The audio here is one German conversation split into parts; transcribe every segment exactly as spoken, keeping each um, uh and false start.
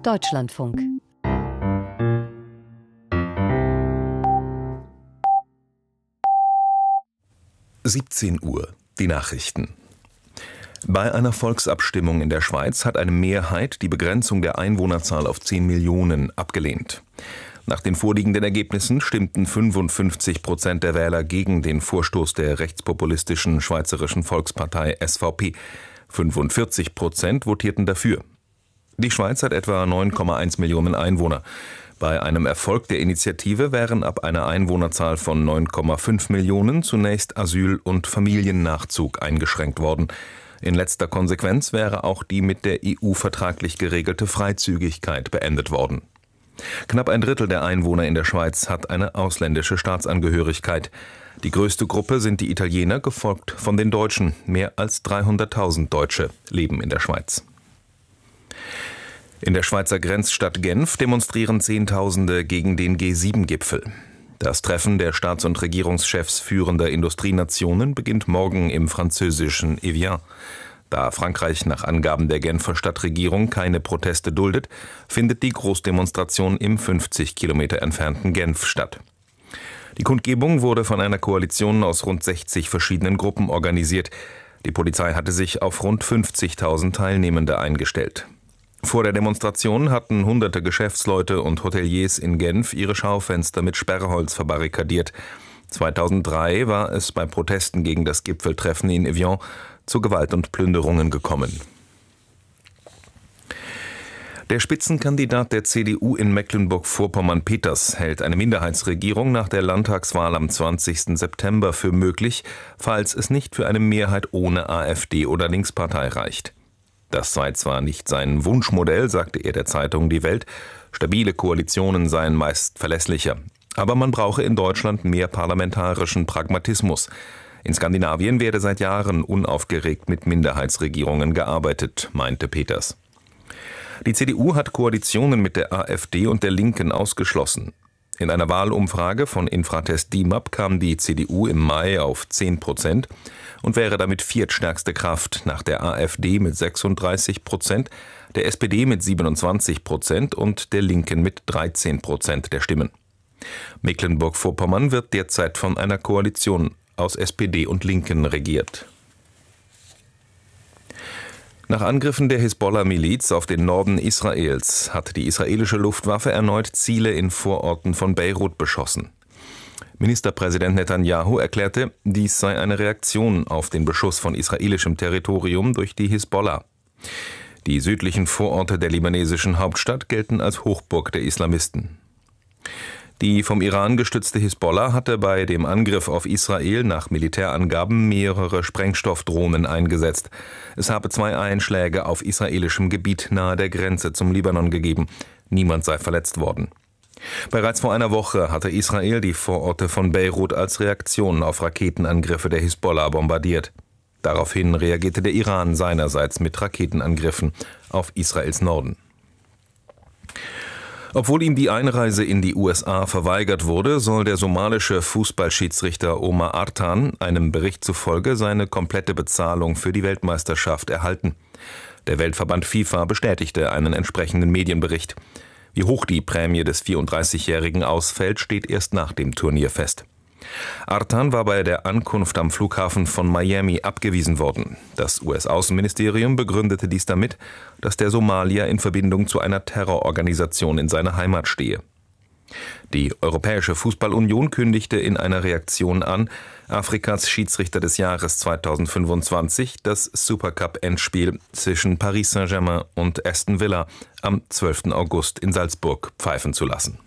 Deutschlandfunk. siebzehn Uhr, die Nachrichten. Bei einer Volksabstimmung in der Schweiz hat eine Mehrheit die Begrenzung der Einwohnerzahl auf zehn Millionen abgelehnt. Nach den vorliegenden Ergebnissen stimmten fünfundfünfzig Prozent der Wähler gegen den Vorstoß der rechtspopulistischen Schweizerischen Volkspartei S V P. fünfundvierzig Prozent votierten dafür. Die Schweiz hat etwa neun Komma eins Millionen Einwohner. Bei einem Erfolg der Initiative wären ab einer Einwohnerzahl von neun Komma fünf Millionen zunächst Asyl- und Familiennachzug eingeschränkt worden. In letzter Konsequenz wäre auch die mit der E U vertraglich geregelte Freizügigkeit beendet worden. Knapp ein Drittel der Einwohner in der Schweiz hat eine ausländische Staatsangehörigkeit. Die größte Gruppe sind die Italiener, gefolgt von den Deutschen. Mehr als dreihunderttausend Deutsche leben in der Schweiz. In der Schweizer Grenzstadt Genf demonstrieren Zehntausende gegen den G sieben Gipfel. Das Treffen der Staats- und Regierungschefs führender Industrienationen beginnt morgen im französischen Evian. Da Frankreich nach Angaben der Genfer Stadtregierung keine Proteste duldet, findet die Großdemonstration im fünfzig Kilometer entfernten Genf statt. Die Kundgebung wurde von einer Koalition aus rund sechzig verschiedenen Gruppen organisiert. Die Polizei hatte sich auf rund fünfzigtausend Teilnehmende eingestellt. Vor der Demonstration hatten hunderte Geschäftsleute und Hoteliers in Genf ihre Schaufenster mit Sperrholz verbarrikadiert. zweitausenddrei war es bei Protesten gegen das Gipfeltreffen in Evian zu Gewalt und Plünderungen gekommen. Der Spitzenkandidat der C D U in Mecklenburg-Vorpommern-Peters hält eine Minderheitsregierung nach der Landtagswahl am zwanzigsten September für möglich, falls es nicht für eine Mehrheit ohne AfD oder Linkspartei reicht. Das sei zwar nicht sein Wunschmodell, sagte er der Zeitung Die Welt, stabile Koalitionen seien meist verlässlicher. Aber man brauche in Deutschland mehr parlamentarischen Pragmatismus. In Skandinavien werde seit Jahren unaufgeregt mit Minderheitsregierungen gearbeitet, meinte Peters. Die C D U hat Koalitionen mit der AfD und der Linken ausgeschlossen. In einer Wahlumfrage von Infratest D I M A P kam die C D U im Mai auf zehn Prozent und wäre damit viertstärkste Kraft nach der AfD mit sechsunddreißig Prozent, der S P D mit siebenundzwanzig Prozent und der Linken mit dreizehn Prozent der Stimmen. Mecklenburg-Vorpommern wird derzeit von einer Koalition aus S P D und Linken regiert. Nach Angriffen der Hisbollah-Miliz auf den Norden Israels hat die israelische Luftwaffe erneut Ziele in Vororten von Beirut beschossen. Ministerpräsident Netanyahu erklärte, dies sei eine Reaktion auf den Beschuss von israelischem Territorium durch die Hisbollah. Die südlichen Vororte der libanesischen Hauptstadt gelten als Hochburg der Islamisten. Die vom Iran gestützte Hisbollah hatte bei dem Angriff auf Israel nach Militärangaben mehrere Sprengstoffdrohnen eingesetzt. Es habe zwei Einschläge auf israelischem Gebiet nahe der Grenze zum Libanon gegeben. Niemand sei verletzt worden. Bereits vor einer Woche hatte Israel die Vororte von Beirut als Reaktion auf Raketenangriffe der Hisbollah bombardiert. Daraufhin reagierte der Iran seinerseits mit Raketenangriffen auf Israels Norden. Obwohl ihm die Einreise in die U S A verweigert wurde, soll der somalische Fußballschiedsrichter Omar Artan einem Bericht zufolge seine komplette Bezahlung für die Weltmeisterschaft erhalten. Der Weltverband FIFA bestätigte einen entsprechenden Medienbericht. Wie hoch die Prämie des vierunddreißigjährigen ausfällt, steht erst nach dem Turnier fest. Artan war bei der Ankunft am Flughafen von Miami abgewiesen worden. Das U S-Außenministerium begründete dies damit, dass der Somalier in Verbindung zu einer Terrororganisation in seiner Heimat stehe. Die Europäische Fußballunion kündigte in einer Reaktion an, Afrikas Schiedsrichter des Jahres zweitausendfünfundzwanzig das Supercup-Endspiel zwischen Paris Saint-Germain und Aston Villa am zwölften August in Salzburg pfeifen zu lassen.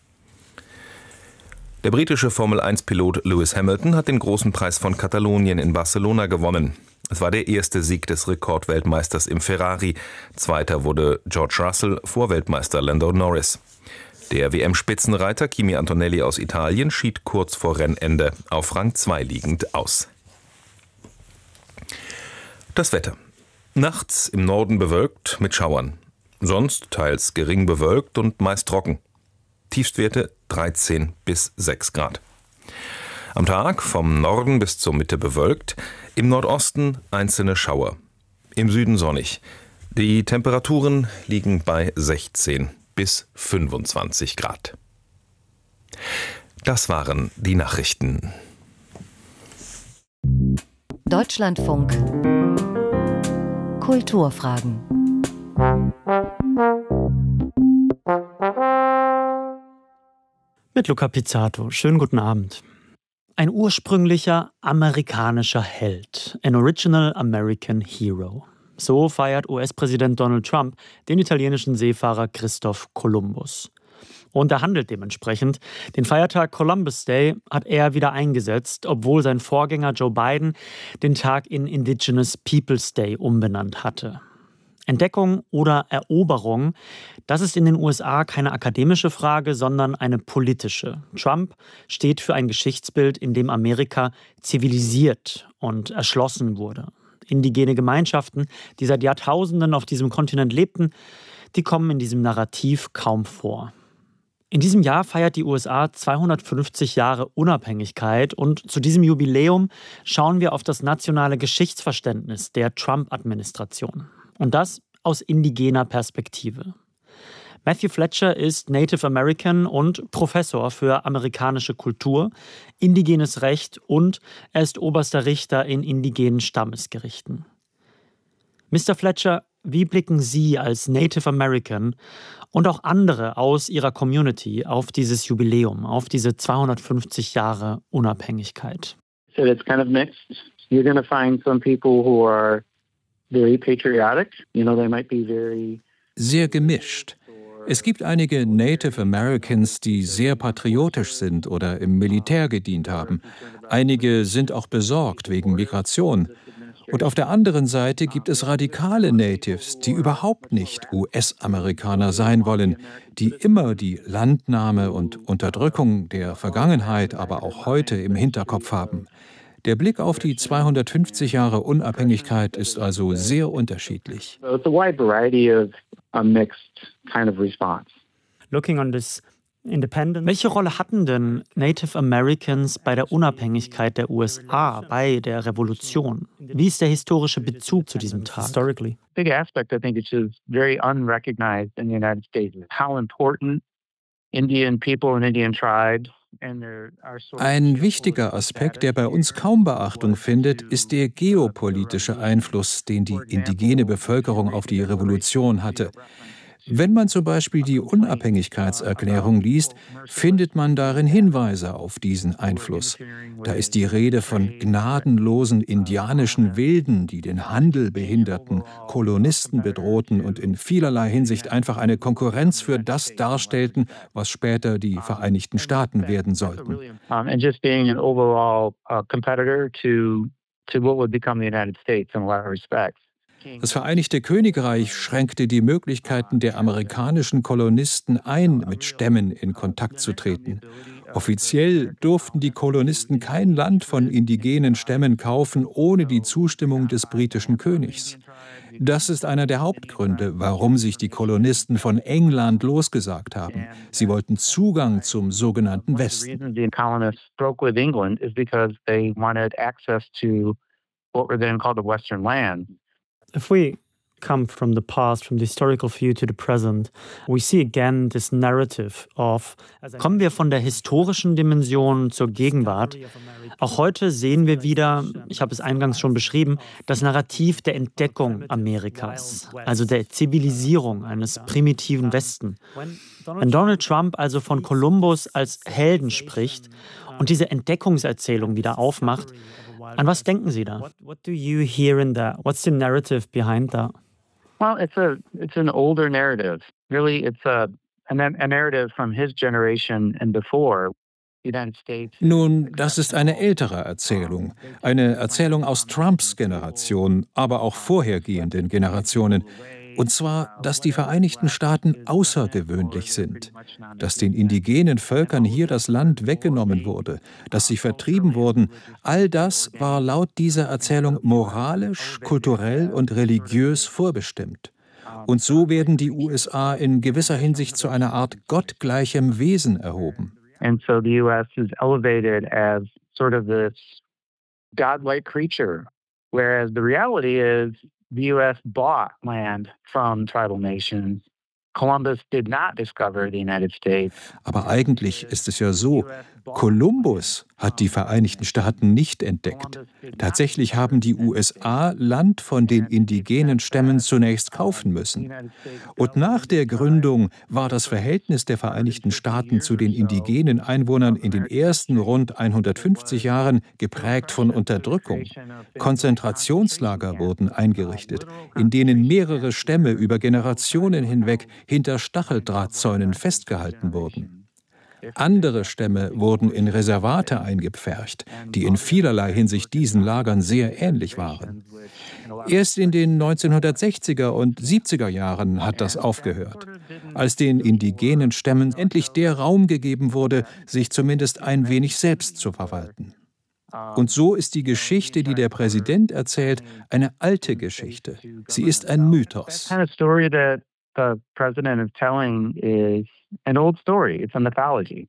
Der britische Formel eins Pilot Lewis Hamilton hat den großen Preis von Katalonien in Barcelona gewonnen. Es war der erste Sieg des Rekordweltmeisters im Ferrari. Zweiter wurde George Russell vor Weltmeister Lando Norris. Der W M-Spitzenreiter Kimi Antonelli aus Italien schied kurz vor Rennende auf Rang zwei liegend aus. Das Wetter. Nachts im Norden bewölkt mit Schauern. Sonst teils gering bewölkt und meist trocken. Tiefstwerte dreizehn bis sechs Grad. Am Tag vom Norden bis zur Mitte bewölkt, im Nordosten einzelne Schauer. Im Süden sonnig. Die Temperaturen liegen bei sechzehn bis fünfundzwanzig Grad. Das waren die Nachrichten. Deutschlandfunk Kulturfragen. Mit Luca Pizzato. Schönen guten Abend. Ein ursprünglicher amerikanischer Held. An Original American Hero. So feiert U S-Präsident Donald Trump den italienischen Seefahrer Christoph Kolumbus. Und er handelt dementsprechend. Den Feiertag Columbus Day hat er wieder eingesetzt, obwohl sein Vorgänger Joe Biden den Tag in Indigenous Peoples Day umbenannt hatte. Entdeckung oder Eroberung, das ist in den U S A keine akademische Frage, sondern eine politische. Trump steht für ein Geschichtsbild, in dem Amerika zivilisiert und erschlossen wurde. Indigene Gemeinschaften, die seit Jahrtausenden auf diesem Kontinent lebten, die kommen in diesem Narrativ kaum vor. In diesem Jahr feiert die U S A zweihundertfünfzig Jahre Unabhängigkeit und zu diesem Jubiläum schauen wir auf das nationale Geschichtsverständnis der Trump-Administration. Und das aus indigener Perspektive. Matthew Fletcher ist Native American und Professor für amerikanische Kultur, indigenes Recht und er ist oberster Richter in indigenen Stammesgerichten. Mister Fletcher, wie blicken Sie als Native American und auch andere aus Ihrer Community auf dieses Jubiläum, auf diese zweihundertfünfzig Jahre Unabhängigkeit? So it's kind of mixed. You're going to find some people who are very patriotic. You know, they might be very Sehr gemischt. Es gibt einige Native Americans, die sehr patriotisch sind oder im Militär gedient haben. Einige sind auch besorgt wegen Migration. Und auf der anderen Seite gibt es radikale Natives, die überhaupt nicht U S-Amerikaner sein wollen, die immer die Landnahme und Unterdrückung der Vergangenheit, aber auch heute im Hinterkopf haben. Der Blick auf die zweihundertfünfzig Jahre Unabhängigkeit ist also sehr unterschiedlich. So it's a wide variety of a mixed kind of response. Looking on this independence. Welche Rolle hatten denn Native Americans bei der Unabhängigkeit der U S A, bei der Revolution? Wie ist der historische Bezug zu diesem Tag? Historically. Big aspect, I think, which is very unrecognized in the United States, is how important Indian people and Indian tribes. Ein wichtiger Aspekt, der bei uns kaum Beachtung findet, ist der geopolitische Einfluss, den die indigene Bevölkerung auf die Revolution hatte. Wenn man zum Beispiel die Unabhängigkeitserklärung liest, findet man darin Hinweise auf diesen Einfluss. Da ist die Rede von gnadenlosen indianischen Wilden, die den Handel behinderten, Kolonisten bedrohten und in vielerlei Hinsicht einfach eine Konkurrenz für das darstellten, was später die Vereinigten Staaten werden sollten. And just being an overall uh, competitor to to what would become the United States in a lot of respects. Das Vereinigte Königreich schränkte die Möglichkeiten der amerikanischen Kolonisten ein, mit Stämmen in Kontakt zu treten. Offiziell durften die Kolonisten kein Land von indigenen Stämmen kaufen, ohne die Zustimmung des britischen Königs. Das ist einer der Hauptgründe, warum sich die Kolonisten von England losgesagt haben. Sie wollten Zugang zum sogenannten Westen. The colonists broke with England is because they wanted access to what were then called the Western land. If we come from the past, from the historical view to the present, we see again this narrative of. Kommen wir von der historischen Dimension zur Gegenwart. Auch heute sehen wir wieder, ich habe es eingangs schon beschrieben, das Narrativ der Entdeckung Amerikas, also der Zivilisierung eines primitiven Westen. Wenn Donald Trump also von Kolumbus als Helden spricht und diese Entdeckungserzählung wieder aufmacht, an was denken Sie da? What, what do you hear in that? What's the narrative behind that? Well, it's a it's an older narrative. Really, it's a a, a narrative from his generation and before. The United States. Nun, das ist eine ältere Erzählung, eine Erzählung aus Trumps Generation, aber auch vorhergehenden Generationen. Und zwar, dass die Vereinigten Staaten außergewöhnlich sind, dass den indigenen Völkern hier das Land weggenommen wurde, dass sie vertrieben wurden. All das war laut dieser Erzählung moralisch, kulturell und religiös vorbestimmt. Und so werden die U S A in gewisser Hinsicht zu einer Art gottgleichem Wesen erhoben. And so the U S is elevated as sort of this godlike creature, whereas the reality is the U S bought land from tribal nations. Columbus did not discover the United States. Aber eigentlich ist es ja so, Kolumbus hat die Vereinigten Staaten nicht entdeckt. Tatsächlich haben die U S A Land von den indigenen Stämmen zunächst kaufen müssen. Und nach der Gründung war das Verhältnis der Vereinigten Staaten zu den indigenen Einwohnern in den ersten rund hundertfünfzig Jahren geprägt von Unterdrückung. Konzentrationslager wurden eingerichtet, in denen mehrere Stämme über Generationen hinweg hinter Stacheldrahtzäunen festgehalten wurden. Andere Stämme wurden in Reservate eingepfercht, die in vielerlei Hinsicht diesen Lagern sehr ähnlich waren. Erst in den neunzehnhundertsechziger und siebziger Jahren hat das aufgehört, als den indigenen Stämmen endlich der Raum gegeben wurde, sich zumindest ein wenig selbst zu verwalten. Und so ist die Geschichte, die der Präsident erzählt, eine alte Geschichte. Sie ist ein Mythos. The president is telling is an old story. It's a mythology.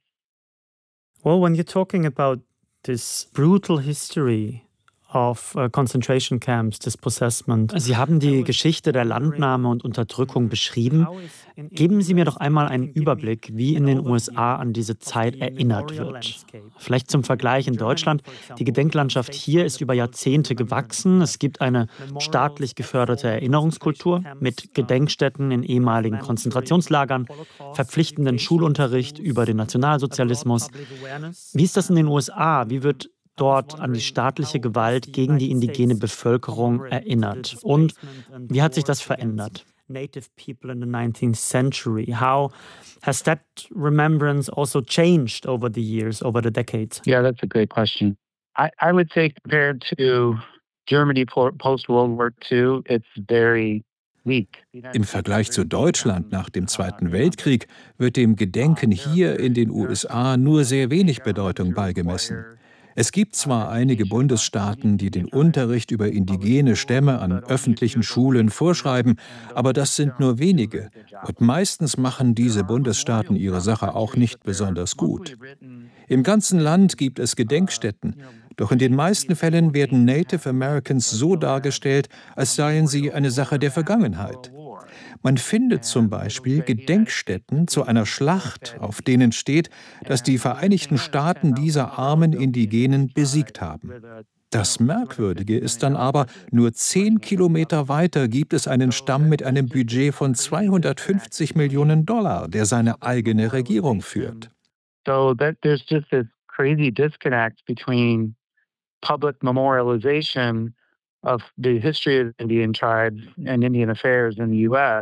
Well, when you're talking about this brutal history of uh, concentration camps, dispossessment. Sie haben die Geschichte der Landnahme und Unterdrückung beschrieben. Geben Sie mir doch einmal einen Überblick, wie in den U S A an diese Zeit erinnert wird. Vielleicht zum Vergleich in Deutschland. Die Gedenklandschaft hier ist über Jahrzehnte gewachsen. Es gibt eine staatlich geförderte Erinnerungskultur mit Gedenkstätten in ehemaligen Konzentrationslagern, verpflichtenden Schulunterricht über den Nationalsozialismus. Wie ist das in den U S A? Wie wird dort an die staatliche Gewalt gegen die indigene Bevölkerung erinnert? Und wie hat sich das verändert? Native people in the nineteenth century. How has that remembrance also changed over the years, over the decades? Yeah, that's a great question. I, I would say compared to Germany post-World War Two, it's very weak. Im Vergleich zu Deutschland nach dem Zweiten Weltkrieg wird dem Gedenken hier in den U S A nur sehr wenig Bedeutung beigemessen. Es gibt zwar einige Bundesstaaten, die den Unterricht über indigene Stämme an öffentlichen Schulen vorschreiben, aber das sind nur wenige. Und meistens machen diese Bundesstaaten ihre Sache auch nicht besonders gut. Im ganzen Land gibt es Gedenkstätten, doch in den meisten Fällen werden Native Americans so dargestellt, als seien sie eine Sache der Vergangenheit. Man findet zum Beispiel Gedenkstätten zu einer Schlacht, auf denen steht, dass die Vereinigten Staaten diese armen Indigenen besiegt haben. Das Merkwürdige ist dann aber, nur zehn Kilometer weiter gibt es einen Stamm mit einem Budget von zweihundertfünfzig Millionen Dollar, der seine eigene Regierung führt. So that there's just this crazy disconnect between public memorialization of the history of Indian tribes and Indian affairs in the U S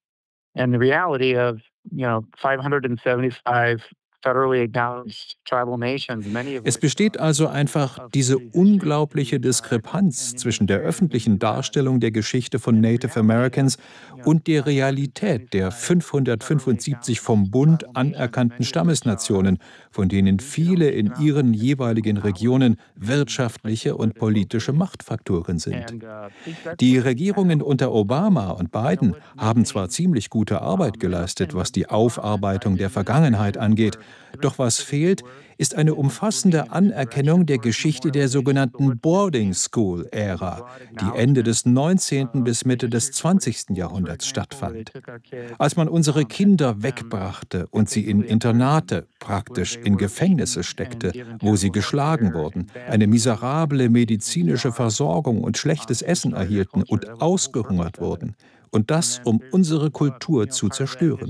and the reality of, you know, five hundred seventy-five federally acknowledged tribal nations, many of Es besteht also einfach diese unglaubliche Diskrepanz zwischen der öffentlichen Darstellung der Geschichte von Native Americans und der Realität der fünfhundertfünfundsiebzig vom Bund anerkannten Stammesnationen, von denen viele in ihren jeweiligen Regionen wirtschaftliche und politische Machtfaktoren sind. Die Regierungen unter Obama und Biden haben zwar ziemlich gute Arbeit geleistet, was die Aufarbeitung der Vergangenheit angeht, doch was fehlt, ist eine umfassende Anerkennung der Geschichte der sogenannten Boarding School-Ära, die Ende des neunzehnten bis Mitte des zwanzigsten Jahrhunderts stattfand. Als man unsere Kinder wegbrachte und sie in Internate, praktisch in Gefängnisse steckte, wo sie geschlagen wurden, eine miserable medizinische Versorgung und schlechtes Essen erhielten und ausgehungert wurden. Und das, um unsere Kultur zu zerstören.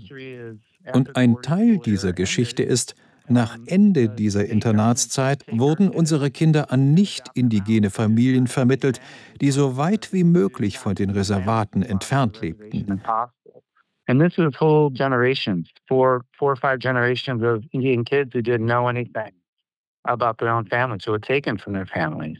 Und ein Teil dieser Geschichte ist, nach Ende dieser Internatszeit wurden unsere Kinder an nicht-indigene Familien vermittelt, die so weit wie möglich von den Reservaten entfernt lebten. And this is whole generations, four, four or five generations of Indian kids who didn't know anything about their own families, who were taken from their families.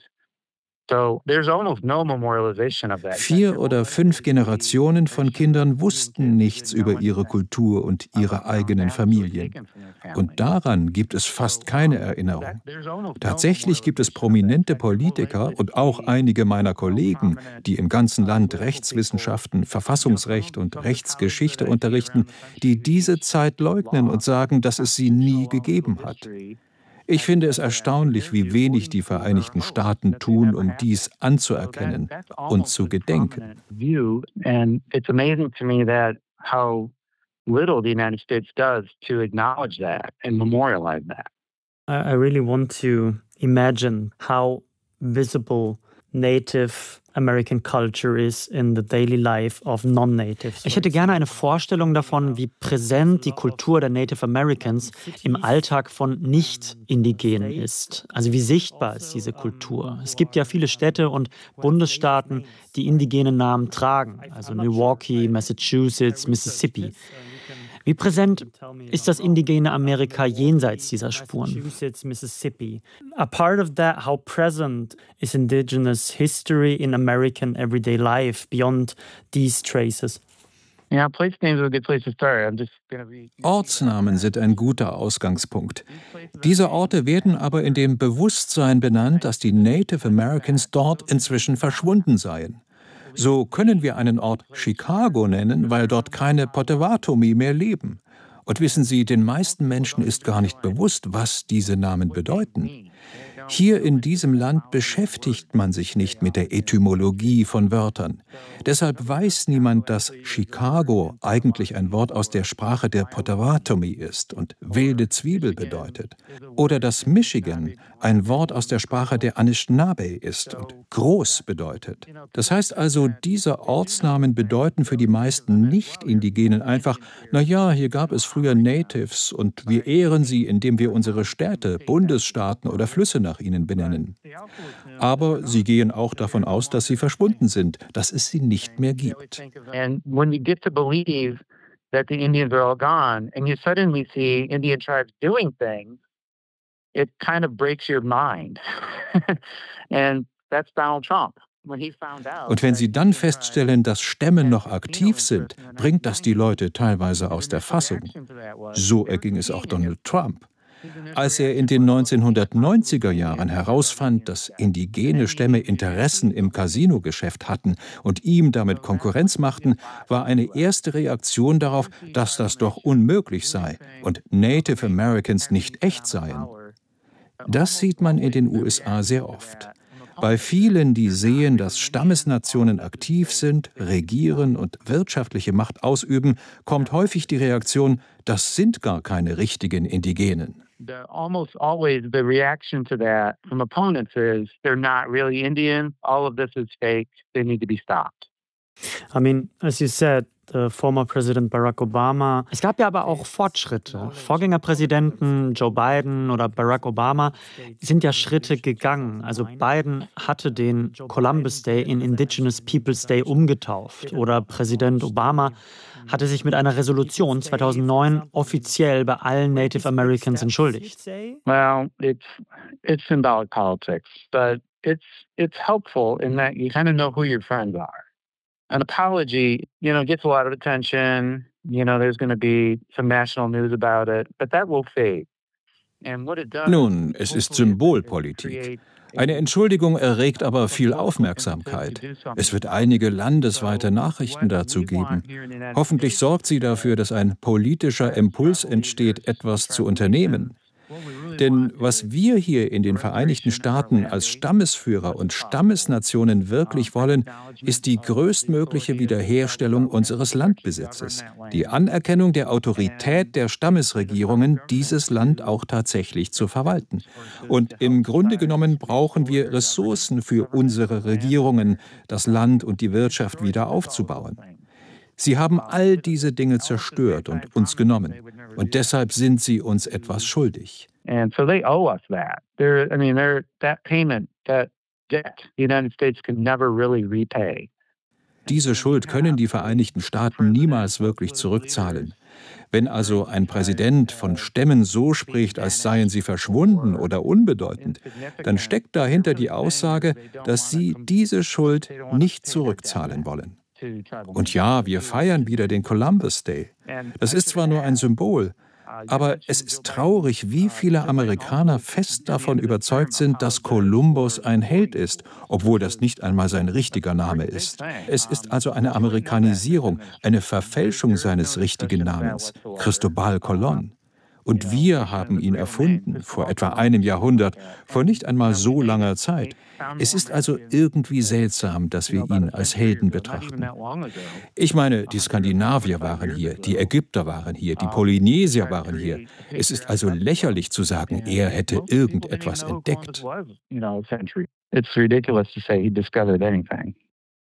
So there's almost no memorialization of that. Vier oder fünf Generationen von Kindern wussten nichts über ihre Kultur und ihre eigenen Familien. Und daran gibt es fast keine Erinnerung. Tatsächlich gibt es prominente Politiker und auch einige meiner Kollegen, die im ganzen Land Rechtswissenschaften, Verfassungsrecht und Rechtsgeschichte unterrichten, die diese Zeit leugnen und sagen, dass es sie nie gegeben hat. Ich finde es erstaunlich, wie wenig die Vereinigten Staaten tun, um dies anzuerkennen und zu gedenken. Little the United States does to acknowledge that and memorialize that. I really want to imagine how visible Native American culture is in the daily life of non-natives. Ich hätte gerne eine Vorstellung davon, wie präsent die Kultur der Native Americans im Alltag von Nicht-Indigenen ist. Also wie sichtbar ist diese Kultur. Es gibt ja viele Städte und Bundesstaaten, die indigene Namen tragen, also Milwaukee, Massachusetts, Mississippi. Wie präsent ist das indigene Amerika jenseits dieser Spuren? Mississippi. A part of that, how present is indigenous history in American everyday life beyond these traces? Yeah, place names are a good place to start. I'm just gonna be... Ortsnamen sind ein guter Ausgangspunkt. Diese Orte werden aber in dem Bewusstsein benannt, dass die Native Americans dort inzwischen verschwunden seien. So können wir einen Ort Chicago nennen, weil dort keine Potawatomi mehr leben. Und wissen Sie, den meisten Menschen ist gar nicht bewusst, was diese Namen bedeuten. Hier in diesem Land beschäftigt man sich nicht mit der Etymologie von Wörtern. Deshalb weiß niemand, dass Chicago eigentlich ein Wort aus der Sprache der Potawatomi ist und wilde Zwiebel bedeutet. Oder dass Michigan ein Wort aus der Sprache der Anishinaabe ist und groß bedeutet. Das heißt also, diese Ortsnamen bedeuten für die meisten Nicht-Indigenen einfach, naja, hier gab es früher Natives und wir ehren sie, indem wir unsere Städte, Bundesstaaten oder Flüsse nach ihnen benennen. Aber sie gehen auch davon aus, dass sie verschwunden sind, dass es sie nicht mehr gibt. And when you get to believe that the Indians are all gone and you suddenly see Indian tribes doing things, it kind of breaks your mind. And that's Donald Trump. Und wenn Sie dann feststellen, dass Stämme noch aktiv sind, bringt das die Leute teilweise aus der Fassung. So erging es auch Donald Trump. Als er in den neunzehnhundertneunziger Jahren herausfand, dass indigene Stämme Interessen im Casinogeschäft hatten und ihm damit Konkurrenz machten, war eine erste Reaktion darauf, dass das doch unmöglich sei und Native Americans nicht echt seien. Das sieht man in den U S A sehr oft. Bei vielen, die sehen, dass Stammesnationen aktiv sind, regieren und wirtschaftliche Macht ausüben, kommt häufig die Reaktion, das sind gar keine richtigen Indigenen. The, almost always the reaction to that from opponents is they're not really Indian, all of this is fake, they need to be stopped. I mean, as you said, the former President Barack Obama. Es gab ja aber auch Fortschritte. Vorgängerpräsidenten Joe Biden oder Barack Obama sind ja Schritte gegangen. Also Biden hatte den Columbus Day in Indigenous Peoples Day umgetauft. Oder Präsident Obama hatte sich mit einer Resolution zweitausendneun offiziell bei allen Native Americans entschuldigt. Well, it's it's symbolic politics, but it's it's helpful in that you kind of know who your friends are. An apology, you know, gets a lot of attention. You know, there's going to be some national news about it, but that will fade. And what it does, Nun, es ist Symbolpolitik. Eine Entschuldigung erregt aber viel Aufmerksamkeit. Es wird einige landesweite Nachrichten dazu geben. Hoffentlich sorgt sie dafür, dass ein politischer Impuls entsteht, etwas zu unternehmen. Denn was wir hier in den Vereinigten Staaten als Stammesführer und Stammesnationen wirklich wollen, ist die größtmögliche Wiederherstellung unseres Landbesitzes, die Anerkennung der Autorität der Stammesregierungen, dieses Land auch tatsächlich zu verwalten. Und im Grunde genommen brauchen wir Ressourcen für unsere Regierungen, das Land und die Wirtschaft wieder aufzubauen. Sie haben all diese Dinge zerstört und uns genommen. Und deshalb sind sie uns etwas schuldig. And so they owe us that. They're, I mean, they're, that payment, that debt, the United States can never really repay. Diese Schuld können die Vereinigten Staaten niemals wirklich zurückzahlen. Wenn also ein Präsident von Stämmen so spricht, als seien sie verschwunden oder unbedeutend, dann steckt dahinter die Aussage, dass sie diese Schuld nicht zurückzahlen wollen. Und ja, wir feiern wieder den Columbus Day. Das ist zwar nur ein Symbol, aber es ist traurig, wie viele Amerikaner fest davon überzeugt sind, dass Kolumbus ein Held ist, obwohl das nicht einmal sein richtiger Name ist. Es ist also eine Amerikanisierung, eine Verfälschung seines richtigen Namens, Cristobal Colón. Und wir haben ihn erfunden, vor etwa einem Jahrhundert, vor nicht einmal so langer Zeit. Es ist also irgendwie seltsam, dass wir ihn als Helden betrachten. Ich meine, die Skandinavier waren hier, die Ägypter waren hier, die Polynesier waren hier. Es ist also lächerlich zu sagen, er hätte irgendetwas entdeckt. It's ridiculous to say he discovered anything.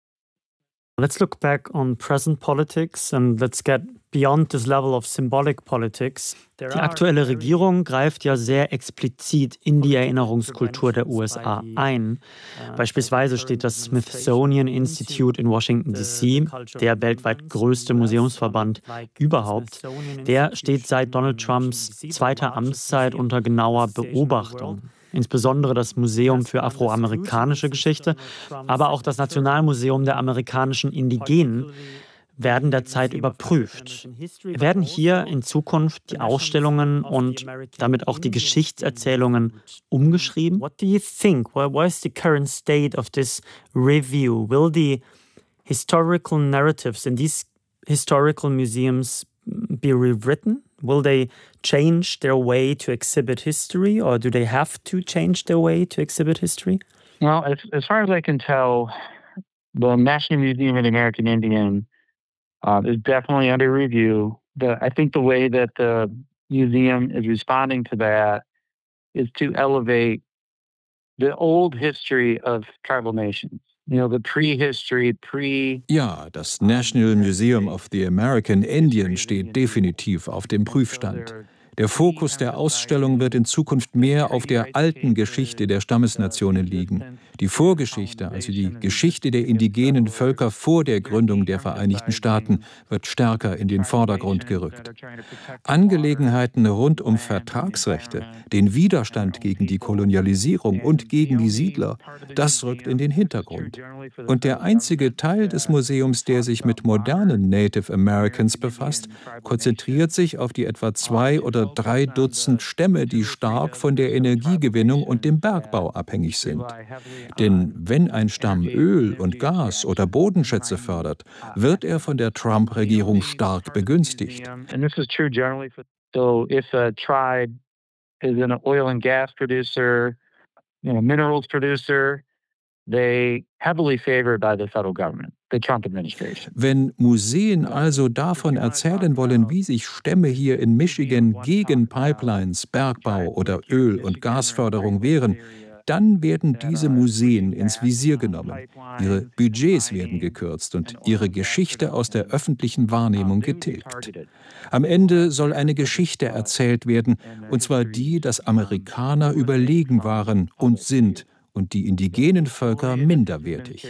Let's look back on present politics and let's get beyond this level of symbolic politics. Die aktuelle Regierung greift ja sehr explizit in die Erinnerungskultur der U S A ein. Beispielsweise steht das Smithsonian Institute in Washington, D C, der weltweit größte Museumsverband überhaupt. Der steht seit Donald Trumps zweiter Amtszeit unter genauer Beobachtung. Insbesondere das Museum für afroamerikanische Geschichte, aber auch das Nationalmuseum der amerikanischen Indigenen werden derzeit überprüft. Werden hier in Zukunft die Ausstellungen und damit auch die Geschichtserzählungen umgeschrieben? What do you think? What is the current state of this review? Will the historical narratives in these historical museums be rewritten? Will they change their way to exhibit history, or do they have to change their way to exhibit history? Well, as, as far as I can tell, the National Museum of the American Indian uh, is definitely under review. The, I think the way that the museum is responding to that is to elevate the old history of tribal nations. You know, the prehistory, pre Ja, das National Museum of the American Indian steht definitiv auf dem Prüfstand. Der Fokus der Ausstellung wird in Zukunft mehr auf der alten Geschichte der Stammesnationen liegen. Die Vorgeschichte, also die Geschichte der indigenen Völker vor der Gründung der Vereinigten Staaten, wird stärker in den Vordergrund gerückt. Angelegenheiten rund um Vertragsrechte, den Widerstand gegen die Kolonialisierung und gegen die Siedler, das rückt in den Hintergrund. Und der einzige Teil des Museums, der sich mit modernen Native Americans befasst, konzentriert sich auf die etwa zwei oder drei Dutzend Stämme, die stark von der Energiegewinnung und dem Bergbau abhängig sind. Denn wenn ein Stamm Öl und Gas oder Bodenschätze fördert, wird er von der Trump-Regierung stark begünstigt. So if a tribe is an oil and gas producer, you know, minerals producer, they heavily favored by the federal government, the Trump administration. Wenn Museen also davon erzählen wollen, wie sich Stämme hier in Michigan gegen Pipelines, Bergbau oder Öl- und Gasförderung wehren, dann werden diese Museen ins Visier genommen. Ihre Budgets werden gekürzt und ihre Geschichte aus der öffentlichen Wahrnehmung getilgt. Am Ende soll eine Geschichte erzählt werden, und zwar die, dass Amerikaner überlegen waren und sind und die indigenen Völker minderwertig.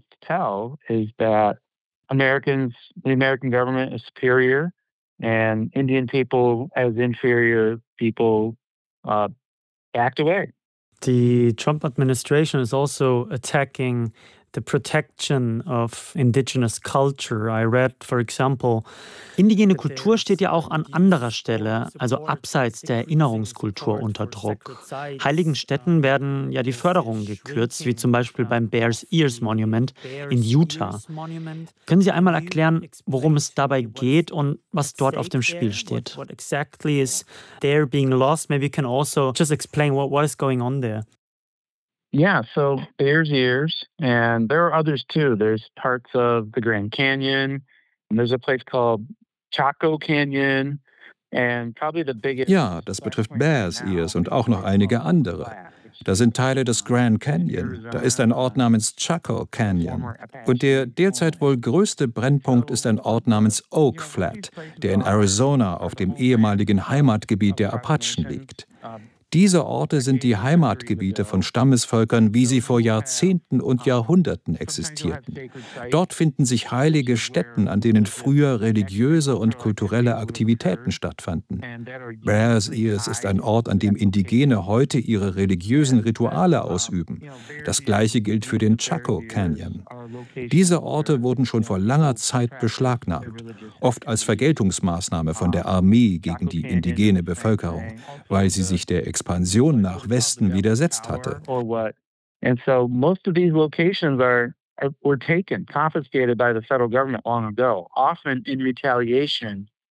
Americans, the American government is superior, and Indian people as inferior people uh, act away. The Trump administration is also attacking the protection of indigenous culture. I read, for example, indigene Kultur steht ja auch an anderer Stelle, also abseits der Erinnerungskultur unter Druck. Heiligen Städten werden ja die Förderungen gekürzt, wie zum Beispiel beim Bears Ears Monument in Utah. Können Sie einmal erklären, worum es dabei geht und was dort auf dem Spiel steht? What exactly is there being lost? Maybe you can also just explain what, what is going on there. Yeah, so Bears Ears, and there are others too. There's parts of the Grand Canyon, and there's a place called Chaco Canyon, and probably the biggest... Ja, das betrifft Bears Ears und auch noch einige andere. Da sind Teile des Grand Canyon, da ist ein Ort namens Chaco Canyon. Und der derzeit wohl größte Brennpunkt ist ein Ort namens Oak Flat, der in Arizona auf dem ehemaligen Heimatgebiet der Apachen liegt. Diese Orte sind die Heimatgebiete von Stammesvölkern, wie sie vor Jahrzehnten und Jahrhunderten existierten. Dort finden sich heilige Stätten, an denen früher religiöse und kulturelle Aktivitäten stattfanden. Bears Ears ist ein Ort, an dem Indigene heute ihre religiösen Rituale ausüben. Das Gleiche gilt für den Chaco Canyon. Diese Orte wurden schon vor langer Zeit beschlagnahmt, oft als Vergeltungsmaßnahme von der Armee gegen die indigene Bevölkerung, weil sie sich der Expansion nach Westen widersetzt hatte. And so most of these locations are, are were taken, confiscated by the federal government long ago, often in retaliation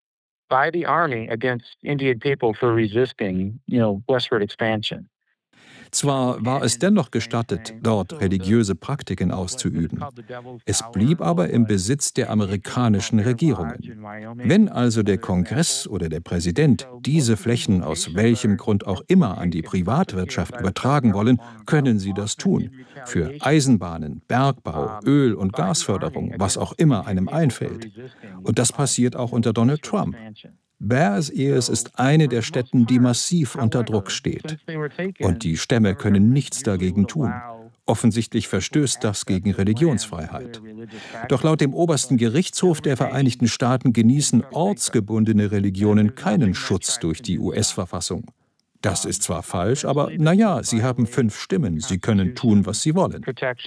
by the army against Indian people for resisting, you know, westward expansion. Zwar war es dennoch gestattet, dort religiöse Praktiken auszuüben. Es blieb aber im Besitz der amerikanischen Regierungen. Wenn also der Kongress oder der Präsident diese Flächen aus welchem Grund auch immer an die Privatwirtschaft übertragen wollen, können sie das tun. Für Eisenbahnen, Bergbau, Öl- und Gasförderung, was auch immer einem einfällt. Und das passiert auch unter Donald Trump. Bears Ears ist eine der Städten, die massiv unter Druck steht. Und die Stämme können nichts dagegen tun. Offensichtlich verstößt das gegen Religionsfreiheit. Doch laut dem obersten Gerichtshof der Vereinigten Staaten genießen ortsgebundene Religionen keinen Schutz durch die U S-Verfassung. Das ist zwar falsch, aber naja, sie haben fünf Stimmen. Sie können tun, was sie wollen.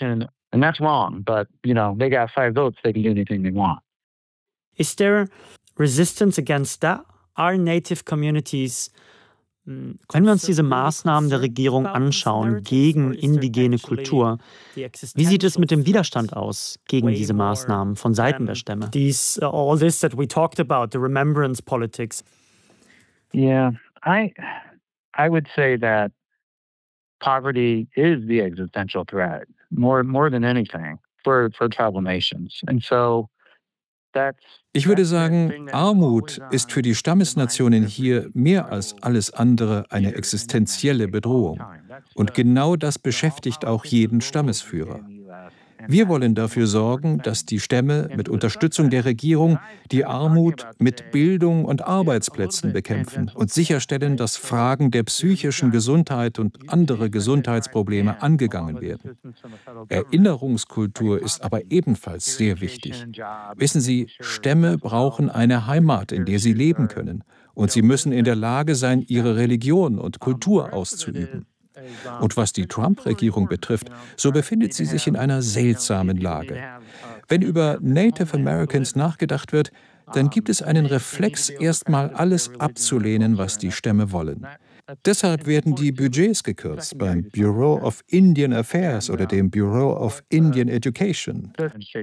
Is there resistance against that? Are native communities, wenn wir uns diese Maßnahmen der Regierung anschauen gegen indigene Kultur, wie sieht es mit dem Widerstand aus gegen diese Maßnahmen von Seiten der Stämme? These, all this that we talked about, the remembrance politics. Yeah, I, I would say that poverty is the existential threat more, more than anything for, for tribal nations, and so. Ich würde sagen, Armut ist für die Stammesnationen hier mehr als alles andere eine existenzielle Bedrohung. Und genau das beschäftigt auch jeden Stammesführer. Wir wollen dafür sorgen, dass die Stämme mit Unterstützung der Regierung die Armut mit Bildung und Arbeitsplätzen bekämpfen und sicherstellen, dass Fragen der psychischen Gesundheit und andere Gesundheitsprobleme angegangen werden. Erinnerungskultur ist aber ebenfalls sehr wichtig. Wissen Sie, Stämme brauchen eine Heimat, in der sie leben können. Und sie müssen in der Lage sein, ihre Religion und Kultur auszuüben. Und was die Trump-Regierung betrifft, so befindet sie sich in einer seltsamen Lage. Wenn über Native Americans nachgedacht wird, dann gibt es einen Reflex, erstmal alles abzulehnen, was die Stämme wollen. Deshalb werden die Budgets gekürzt beim Bureau of Indian Affairs oder dem Bureau of Indian Education.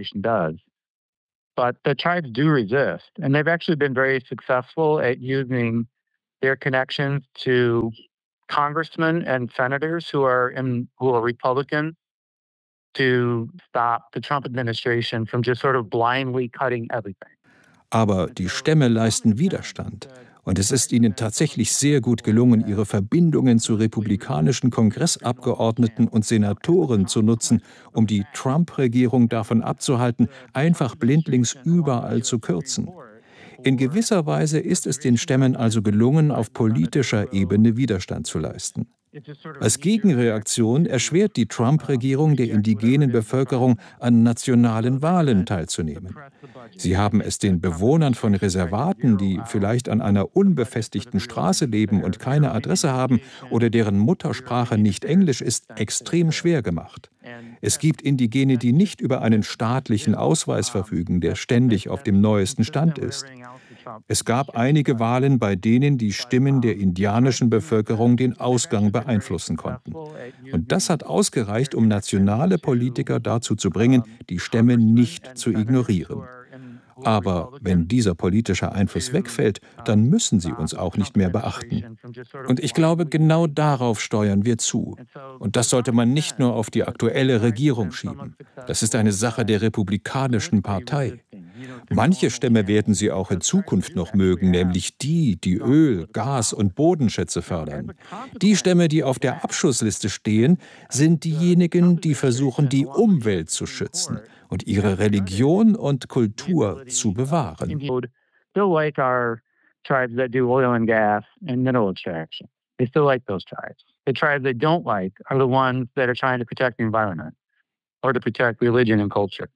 But the tribes do resist, and they've actually been very successful at using their connections to congressmen and senators who are in, who are Republican to stop the Trump administration from just sort of blindly cutting everything. Aber die Stämme leisten Widerstand. Und es ist ihnen tatsächlich sehr gut gelungen, ihre Verbindungen zu republikanischen Kongressabgeordneten und Senatoren zu nutzen, um die Trump-Regierung davon abzuhalten, einfach blindlings überall zu kürzen. In gewisser Weise ist es den Stämmen also gelungen, auf politischer Ebene Widerstand zu leisten. Als Gegenreaktion erschwert die Trump-Regierung der indigenen Bevölkerung, an nationalen Wahlen teilzunehmen. Sie haben es den Bewohnern von Reservaten, die vielleicht an einer unbefestigten Straße leben und keine Adresse haben oder deren Muttersprache nicht Englisch ist, extrem schwer gemacht. Es gibt Indigene, die nicht über einen staatlichen Ausweis verfügen, der ständig auf dem neuesten Stand ist. Es gab einige Wahlen, bei denen die Stimmen der indianischen Bevölkerung den Ausgang beeinflussen konnten. Und das hat ausgereicht, um nationale Politiker dazu zu bringen, die Stämme nicht zu ignorieren. Aber wenn dieser politische Einfluss wegfällt, dann müssen sie uns auch nicht mehr beachten. Und ich glaube, genau darauf steuern wir zu. Und das sollte man nicht nur auf die aktuelle Regierung schieben. Das ist eine Sache der Republikanischen Partei. Manche Stämme werden sie auch in Zukunft noch mögen, nämlich die, die Öl, Gas und Bodenschätze fördern. Die Stämme, die auf der Abschussliste stehen, sind diejenigen, die versuchen, die Umwelt zu schützen und ihre Religion und Kultur zu bewahren. Still like our tribes that do oil and gas and mineral extraction. They still like those tribes. The tribes they don't like are the ones that are trying to protect the environment or to protect religion and culture.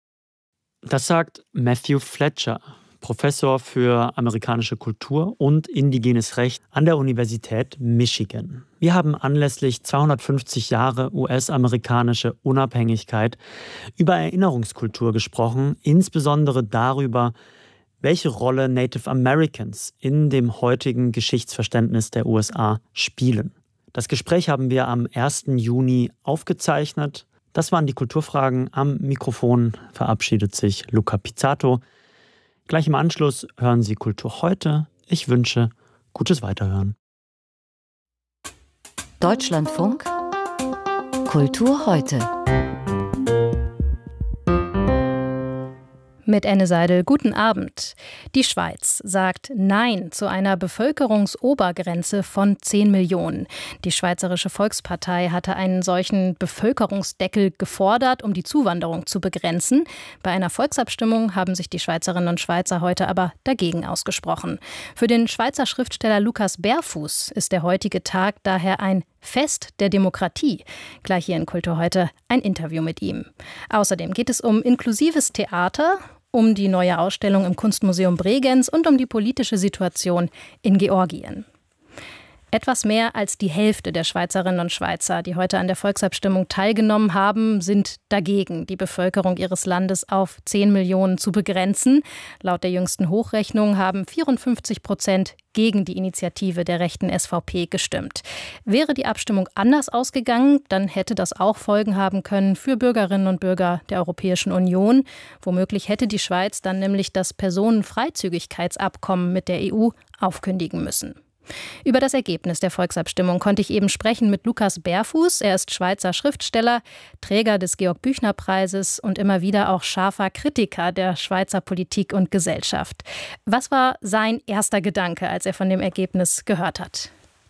Das sagt Matthew Fletcher, Professor für amerikanische Kultur und indigenes Recht an der Universität Michigan. Wir haben anlässlich zweihundertfünfzig Jahre U S-amerikanische Unabhängigkeit über Erinnerungskultur gesprochen, insbesondere darüber, welche Rolle Native Americans in dem heutigen Geschichtsverständnis der U S A spielen. Das Gespräch haben wir am ersten Juni aufgezeichnet. Das waren die Kulturfragen. Am Mikrofon verabschiedet sich Luca Pizzato. Gleich im Anschluss hören Sie Kultur heute. Ich wünsche gutes Weiterhören. Deutschlandfunk Kultur heute. Mit Anne Seidel, guten Abend. Die Schweiz sagt Nein zu einer Bevölkerungsobergrenze von zehn Millionen. Die Schweizerische Volkspartei hatte einen solchen Bevölkerungsdeckel gefordert, um die Zuwanderung zu begrenzen. Bei einer Volksabstimmung haben sich die Schweizerinnen und Schweizer heute aber dagegen ausgesprochen. Für den Schweizer Schriftsteller Lukas Berfuß ist der heutige Tag daher ein Fest der Demokratie. Gleich hier in Kultur heute ein Interview mit ihm. Außerdem geht es um inklusives Theater, um die neue Ausstellung im Kunstmuseum Bregenz und um die politische Situation in Georgien. Etwas mehr als die Hälfte der Schweizerinnen und Schweizer, die heute an der Volksabstimmung teilgenommen haben, sind dagegen, die Bevölkerung ihres Landes auf zehn Millionen zu begrenzen. Laut der jüngsten Hochrechnung haben vierundfünfzig Prozent gegen die Initiative der rechten S V P gestimmt. Wäre die Abstimmung anders ausgegangen, dann hätte das auch Folgen haben können für Bürgerinnen und Bürger der Europäischen Union. Womöglich hätte die Schweiz dann nämlich das Personenfreizügigkeitsabkommen mit der E U aufkündigen müssen. Über das Ergebnis der Volksabstimmung konnte ich eben sprechen mit Lukas Berfuß. Er ist Schweizer Schriftsteller, Träger des Georg-Büchner-Preises und immer wieder auch scharfer Kritiker der Schweizer Politik und Gesellschaft. Was war sein erster Gedanke, als er von dem Ergebnis gehört hat?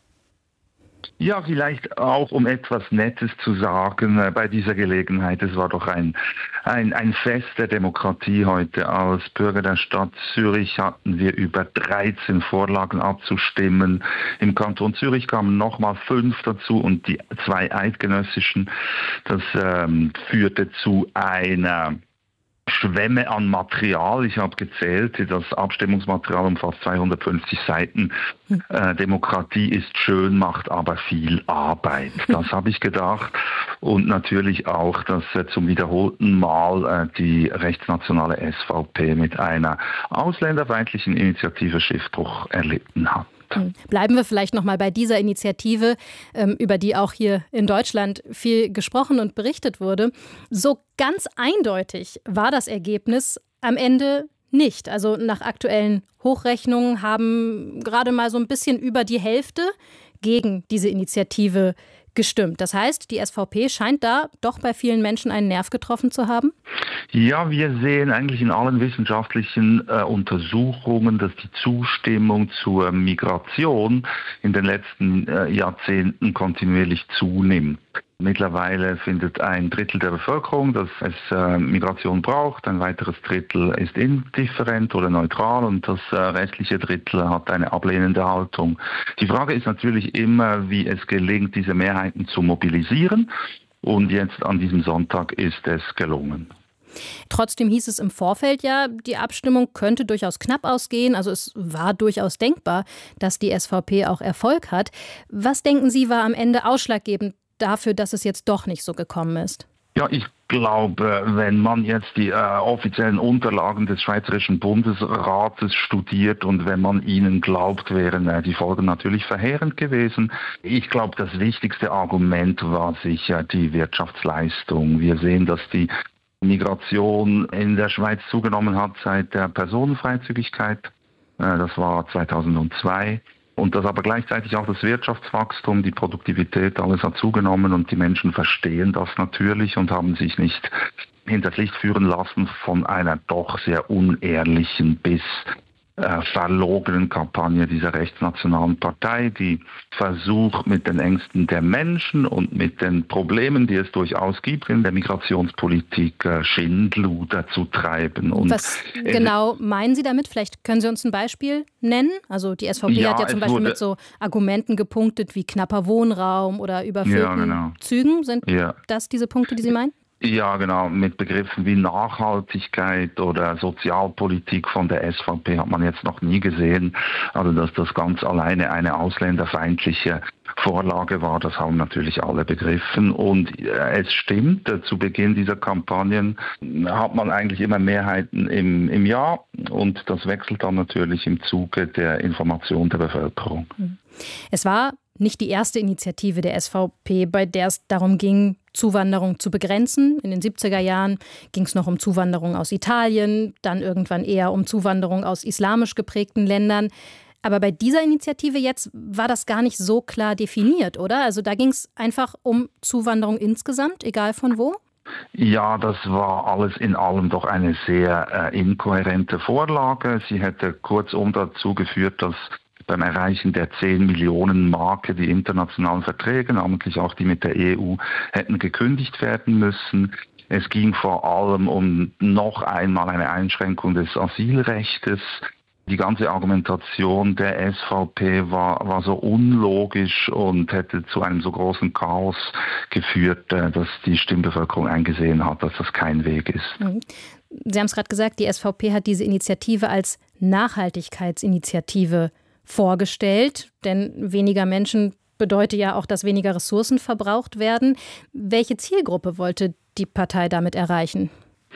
Ja, vielleicht auch, um etwas Nettes zu sagen äh, bei dieser Gelegenheit. Es war doch ein, ein, ein Fest der Demokratie heute. Als Bürger der Stadt Zürich hatten wir über dreizehn Vorlagen abzustimmen. Im Kanton Zürich kamen nochmal fünf dazu und die zwei eidgenössischen. Das ähm, führte zu einer Schwemme an Material. Ich habe gezählt, das Abstimmungsmaterial umfasst zweihundertfünfzig Seiten. Äh, Demokratie ist schön, macht aber viel Arbeit. Das habe ich gedacht. Und natürlich auch, dass äh, zum wiederholten Mal äh, die rechtsnationale S V P mit einer ausländerfeindlichen Initiative Schiffbruch erlitten hat. Bleiben wir vielleicht noch mal bei dieser Initiative, über die auch hier in Deutschland viel gesprochen und berichtet wurde. So ganz eindeutig war das Ergebnis am Ende nicht. Also nach aktuellen Hochrechnungen haben gerade mal so ein bisschen über die Hälfte gegen diese Initiative gestimmt. Das heißt, die S V P scheint da doch bei vielen Menschen einen Nerv getroffen zu haben? Ja, wir sehen eigentlich in allen wissenschaftlichen äh, Untersuchungen, dass die Zustimmung zur Migration in den letzten äh, Jahrzehnten kontinuierlich zunimmt. Mittlerweile findet ein Drittel der Bevölkerung, dass es äh, Migration braucht. Ein weiteres Drittel ist indifferent oder neutral und das äh, restliche Drittel hat eine ablehnende Haltung. Die Frage ist natürlich immer, wie es gelingt, diese Mehrheiten zu mobilisieren. Und jetzt an diesem Sonntag ist es gelungen. Trotzdem hieß es im Vorfeld ja, die Abstimmung könnte durchaus knapp ausgehen. Also es war durchaus denkbar, dass die S V P auch Erfolg hat. Was denken Sie, war am Ende ausschlaggebend dafür, dass es jetzt doch nicht so gekommen ist? Ja, ich glaube, wenn man jetzt die äh, offiziellen Unterlagen des Schweizerischen Bundesrates studiert und wenn man ihnen glaubt, wären äh, die Folgen natürlich verheerend gewesen. Ich glaube, das wichtigste Argument war sicher die Wirtschaftsleistung. Wir sehen, dass die Migration in der Schweiz zugenommen hat seit der Personenfreizügigkeit. Äh, das war zweitausendzwei. Und dass aber gleichzeitig auch das Wirtschaftswachstum, die Produktivität, alles hat zugenommen und die Menschen verstehen das natürlich und haben sich nicht hinters Licht führen lassen von einer doch sehr unehrlichen bis äh, verlogenen Kampagne dieser rechtsnationalen Partei, die versucht mit den Ängsten der Menschen und mit den Problemen, die es durchaus gibt in der Migrationspolitik, äh, Schindluder zu treiben. Und was genau meinen Sie damit? Vielleicht können Sie uns ein Beispiel nennen? Also die S V P ja, hat ja zum Beispiel mit so Argumenten gepunktet wie knapper Wohnraum oder überfüllten ja, genau. Zügen. Sind ja. das diese Punkte, die Sie meinen? Ja, genau. Mit Begriffen wie Nachhaltigkeit oder Sozialpolitik von der S V P hat man jetzt noch nie gesehen. Also dass das ganz alleine eine ausländerfeindliche Vorlage war. Das haben natürlich alle begriffen. Und es stimmt, zu Beginn dieser Kampagnen hat man eigentlich immer Mehrheiten im, im Ja, und das wechselt dann natürlich im Zuge der Information der Bevölkerung. Es war nicht die erste Initiative der S V P, bei der es darum ging, Zuwanderung zu begrenzen. In den siebziger Jahren ging es noch um Zuwanderung aus Italien, dann irgendwann eher um Zuwanderung aus islamisch geprägten Ländern. Aber bei dieser Initiative jetzt war das gar nicht so klar definiert, oder? Also da ging es einfach um Zuwanderung insgesamt, egal von wo? Ja, das war alles in allem doch eine sehr äh, inkohärente Vorlage. Sie hätte kurzum dazu geführt, dass beim Erreichen der zehn Millionen Marke die internationalen Verträge, namentlich auch die mit der E U, hätten gekündigt werden müssen. Es ging vor allem um noch einmal eine Einschränkung des Asylrechtes. Die ganze Argumentation der S V P war, war so unlogisch und hätte zu einem so großen Chaos geführt, dass die Stimmbevölkerung eingesehen hat, dass das kein Weg ist. Sie haben es gerade gesagt, die S V P hat diese Initiative als Nachhaltigkeitsinitiative vorgestellt, denn weniger Menschen bedeutet ja auch, dass weniger Ressourcen verbraucht werden. Welche Zielgruppe wollte die Partei damit erreichen?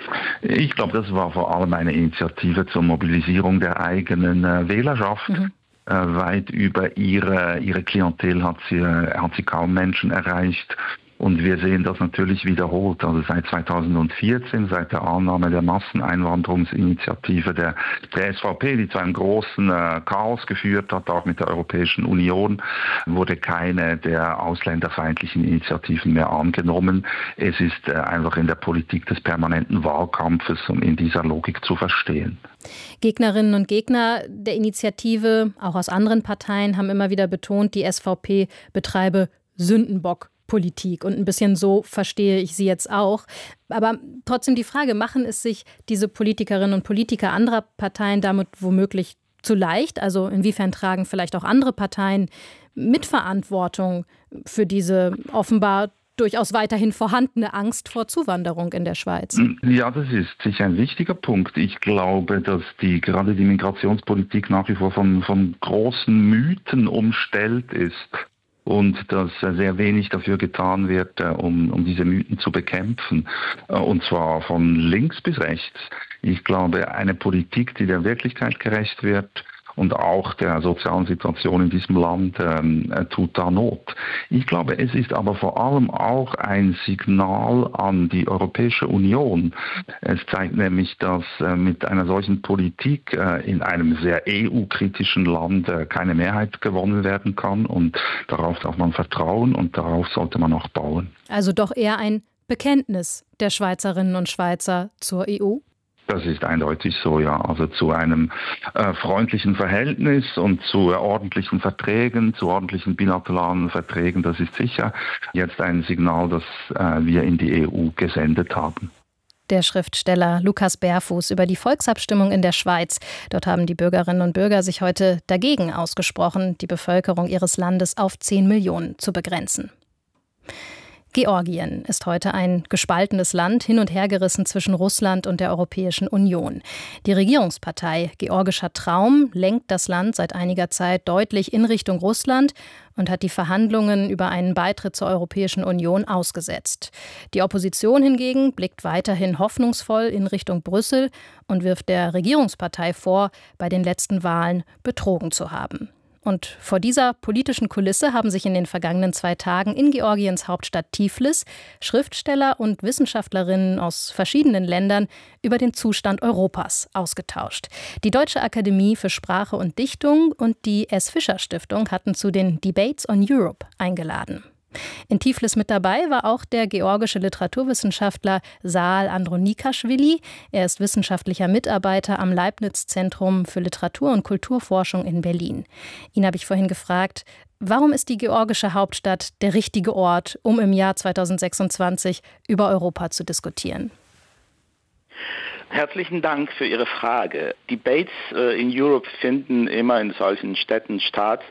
Ich glaube, das war vor allem eine Initiative zur Mobilisierung der eigenen äh, Wählerschaft. Mhm. Äh, weit über ihre, ihre Klientel hat sie, äh, hat sie kaum Menschen erreicht. Und wir sehen das natürlich wiederholt. Also seit zweitausendvierzehn, seit der Annahme der Masseneinwanderungsinitiative der, der S V P, die zu einem großen äh, Chaos geführt hat, auch mit der Europäischen Union, wurde keine der ausländerfeindlichen Initiativen mehr angenommen. Es ist äh, einfach in der Politik des permanenten Wahlkampfes, um in dieser Logik zu verstehen. Gegnerinnen und Gegner der Initiative, auch aus anderen Parteien, haben immer wieder betont, die S V P betreibe Sündenbock Politik. Und ein bisschen so verstehe ich sie jetzt auch. Aber trotzdem die Frage, machen es sich diese Politikerinnen und Politiker anderer Parteien damit womöglich zu leicht? Also inwiefern tragen vielleicht auch andere Parteien Mitverantwortung für diese offenbar durchaus weiterhin vorhandene Angst vor Zuwanderung in der Schweiz? Ja, das ist sicher ein wichtiger Punkt. Ich glaube, dass die gerade die Migrationspolitik nach wie vor von, von großen Mythen umstellt ist. Und dass sehr wenig dafür getan wird, um, um diese Mythen zu bekämpfen. Und zwar von links bis rechts. Ich glaube, eine Politik, die der Wirklichkeit gerecht wird und auch der sozialen Situation in diesem Land ähm, tut da Not. Ich glaube, es ist aber vor allem auch ein Signal an die Europäische Union. Es zeigt nämlich, dass äh, mit einer solchen Politik äh, in einem sehr E U-kritischen Land äh, keine Mehrheit gewonnen werden kann, und darauf darf man vertrauen und darauf sollte man auch bauen. Also doch eher ein Bekenntnis der Schweizerinnen und Schweizer zur E U? Das ist eindeutig so, ja. Also zu einem äh, freundlichen Verhältnis und zu ordentlichen Verträgen, zu ordentlichen bilateralen Verträgen, das ist sicher jetzt ein Signal, das äh, wir in die E U gesendet haben. Der Schriftsteller Lukas Berfuß über die Volksabstimmung in der Schweiz. Dort haben die Bürgerinnen und Bürger sich heute dagegen ausgesprochen, die Bevölkerung ihres Landes auf zehn Millionen zu begrenzen. Georgien ist heute ein gespaltenes Land, hin und her gerissen zwischen Russland und der Europäischen Union. Die Regierungspartei Georgischer Traum lenkt das Land seit einiger Zeit deutlich in Richtung Russland und hat die Verhandlungen über einen Beitritt zur Europäischen Union ausgesetzt. Die Opposition hingegen blickt weiterhin hoffnungsvoll in Richtung Brüssel und wirft der Regierungspartei vor, bei den letzten Wahlen betrogen zu haben. Und vor dieser politischen Kulisse haben sich in den vergangenen zwei Tagen in Georgiens Hauptstadt Tiflis Schriftsteller und Wissenschaftlerinnen aus verschiedenen Ländern über den Zustand Europas ausgetauscht. Die Deutsche Akademie für Sprache und Dichtung und die S. Fischer Stiftung hatten zu den Debates on Europe eingeladen. In Tiflis mit dabei war auch der georgische Literaturwissenschaftler Saal Andronikaschwili. Er ist wissenschaftlicher Mitarbeiter am Leibniz-Zentrum für Literatur- und Kulturforschung in Berlin. Ihn habe ich vorhin gefragt, warum ist die georgische Hauptstadt der richtige Ort, um im Jahr zweitausendsechsundzwanzig über Europa zu diskutieren? Herzlichen Dank für Ihre Frage. Debates äh, in Europe finden immer in solchen Städten statt,